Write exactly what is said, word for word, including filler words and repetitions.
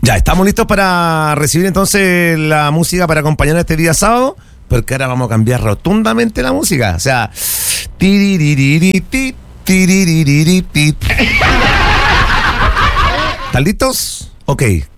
Ya, estamos listos para recibir entonces la música para acompañar este día sábado, porque ahora vamos a cambiar rotundamente la música. O sea, tiririririti, tiririririti. ¿Están listos? Ok.